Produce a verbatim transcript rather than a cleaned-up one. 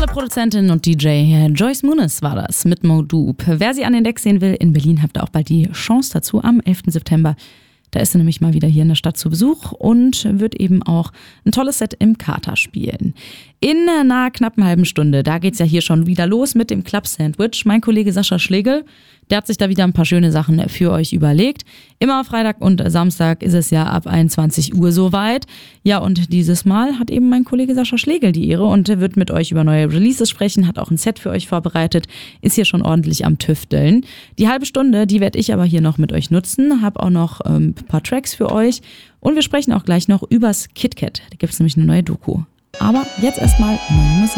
Produzentin und D J Joyce Muniz war das mit Modoop. Wer sie an den Decks sehen will, in Berlin habt ihr auch bald die Chance dazu am elften September. Da ist sie nämlich mal wieder hier in der Stadt zu Besuch und wird eben auch ein tolles Set im Kater spielen. In einer knappen halben Stunde, da geht's ja hier schon wieder los mit dem Club Sandwich. Mein Kollege Sascha Schlegel, der hat sich da wieder ein paar schöne Sachen für euch überlegt. Immer Freitag und Samstag ist es ja ab einundzwanzig Uhr soweit. Ja, und dieses Mal hat eben mein Kollege Sascha Schlegel die Ehre und wird mit euch über neue Releases sprechen, hat auch ein Set für euch vorbereitet, ist hier schon ordentlich am Tüfteln. Die halbe Stunde, die werde ich aber hier noch mit euch nutzen, habe auch noch ähm, ein paar Tracks für euch und wir sprechen auch gleich noch übers KitKat. Da gibt es nämlich eine neue Doku. Aber jetzt erstmal neue Musik.